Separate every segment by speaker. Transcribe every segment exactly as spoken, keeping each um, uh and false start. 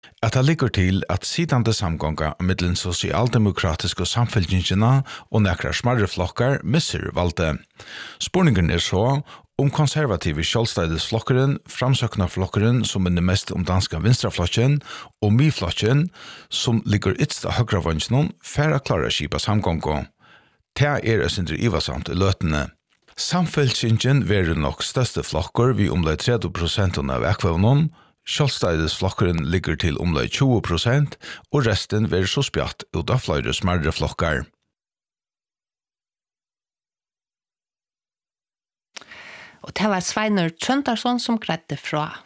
Speaker 1: At det ligger til at sidande samgånga mellom sosialdemokratiske samfellingene og nekra smarre flokkar misser valde. Spurningen er så om konservative kjølstedesflokkeren, framsøkna flokkeren som er mest om danska vinstraflokken, og myflokken som ligger ytst av høyrevansjonen, færre klare skipa samgånga. Det er et sindre ivasamt i løtene. Samfellingen verer nok største flokker vi omlai tretti prosent av ekvevnen, Kjølstedesflokkeren ligger til omlai tjúgu prosent, og resten verer så spjatt ut av flere smarre flokkar.
Speaker 2: Og det var Sveinur Trøndarsson som gredde fra.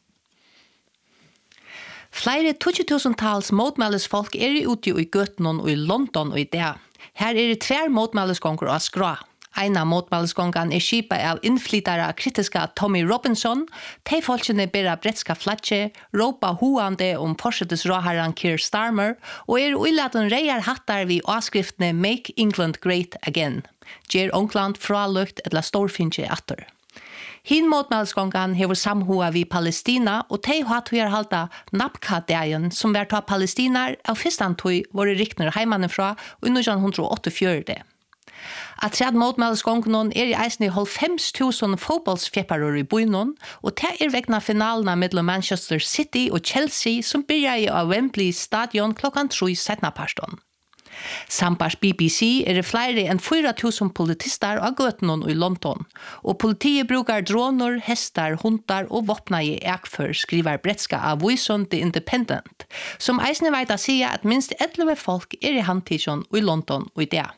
Speaker 2: Flere tjuetusentals motmeldesfolk er ute i Göteborg og i London og i det. Her er det tver motmeldesgonger av skra. En av motmeldesgongene er skipet av innflyttere kritiske Tommy Robinson. De folkene bærer bretska flatje, råpa hoande om forsettesråherren Keir Starmer, og er uilaten reier hattar vi avskriftene Make England Great Again. Gjer Onkland fralukt etla storfinche atter. Hin motmeldesgongene hever samhua vi Palestina, og de hatt vi halta Napka-dagen som var ta palestinar av fyrstantøy våre rikner heimanifra og nitjan åttiofjøra. At tredje motmeldesgongene er i eisen i halvfems tusen fotballsfjepparer i byen, og det er vegna finalene mellom Manchester City og Chelsea som begynner i Wembley stadion klokkan tre setnaparsten. Sampars B B C er det flere enn fyra tusen politister av Göteborg i London, og politiet brukar droner, hestar, hundar og våpnaje ekfør, skriver bretska av Wison The Independent, som eisen vet å si at minst elleve folk er i handtidjon i London og i det.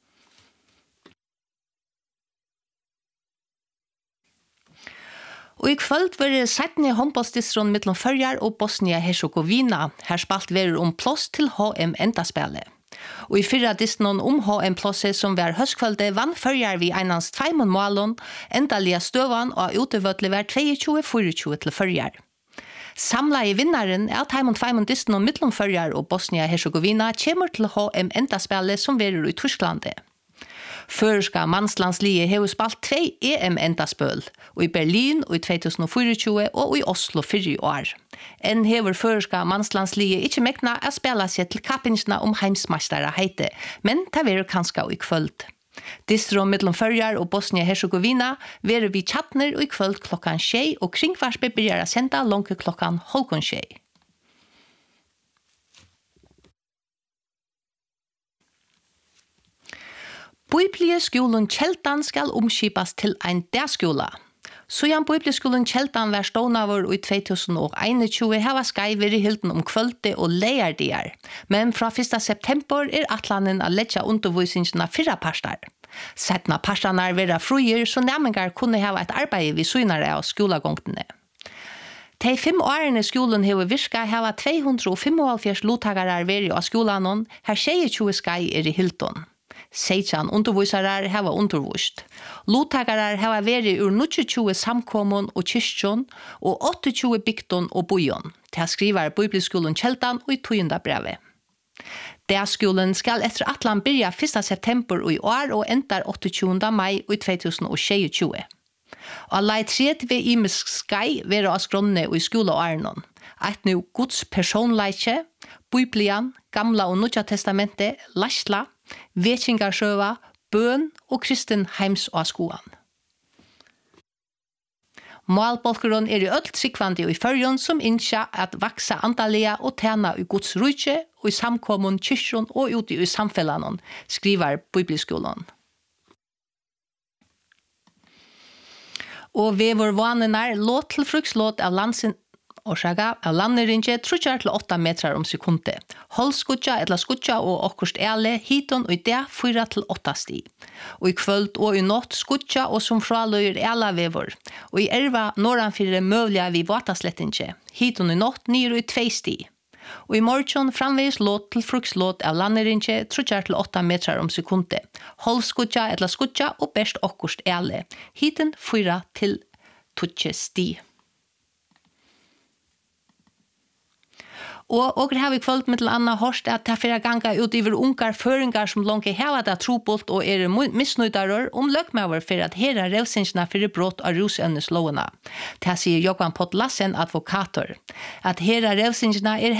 Speaker 2: Og i kvöld var det settende håndballsdistron mellom Førjar og Bosnia-Herzegovina. Her spalt verer om plass til H M-endaspillet. Og i fyrra distron om H M-plasset som var høstkvölde vann Førjar vi einans tveimund målon, endalige støvan og utevøtlig var tjueto tjuefire til Førjar. Samla i vinnaren er at heimund tveimund distron mellom Førjar og Bosnia-Herzegovina kommer til H M-endaspillet som verer i Tysklandet. Førska manslandslige har spalt tvei E M-endaspøl, og i Berlin og i tjuetusenogfire og i Oslo fyrre år. En hever førska manslandslige ikke mekna å spela seg til kappingsna om heimsmeistere heite, men det verer kanska i kvöld. Distro mellom Førjar og Bosnia-Herzegovina verer vi tjattner i kvöld klokkan tjei, og kringvarspe begynner å senda langt klokkan halvkon tjei. Bibelskolen Kjeltan skal omskipas til ein dagskola. Siden Bibelskolen Kjeltan var stånavur i tjuetusenogtjue hava skeiver i hilden om kvölde og leierdier, men fra første september er atlanen å letja undervisningsna fyrra parstar. Setna parstarna vera fruier, så nærmengar kunne hava et arbeid vi synare av skolagongtene. De fem årene skolen hever virka hava to hundre femoghalvfjerds lottagarar veri av skolanon, her tjueto skai er i hilton. Seitjan undervisarar hava undervist. Lottagarar hava veri ur tjueto samkommun og kyrkjon og tjueåtte bygdon og bojon. Det skriver Bibelskolen Kjeltan og i tujunda brevet. Dagskolen skal etter atlan byrja første september i år og endar tjueåtte mai i tjuetusenogtjue. Og lei tredje ved imisk skai vera av skronne og i skoleårenon. Eit nu Guds personleitje, Biblian, Gamla og Nutja testamentet, Lasla, Vekingarsøva, bøn og kristen heims og skoan. Målbolkeren er i ølt sikvandi og i førjon som innskja at vaksa andalega og tjena i Guds rujtje og i samkommun, kyrkjon og ute i samfellanon, skriver Bibelskolen. Og ved vår vanenar låt til frukslåt av landsin Orsaka av landerinje trutjar til åtta metrar om sekunde. Holdskutja eller skutja og okkurst ele hiton og i det fyra til åtta sti. Og i kvöld og i natt skutja og som fraløyer ela vevor. Og i erva norranfyrir møvliga vi vataslettinje. Hiton i natt nir og i tvei sti. Og i morgon framveis låt til frukslåt av landerinje trutjar til åtta metrar om sekunde. Holdskutja eller skutja og best okkurst ele. Hiton fyra til tutje sti. Og og har vi kvalt med til Anna Horst at ta fyrra ganga ut iver ungar føringar som lonke hava det trobult og er misnøydarer om løkmaver for at hera revsingsna fyrir brott av rusevneslovena. Det sier Johan Pott Lassen, advokator. At hera revsingsna er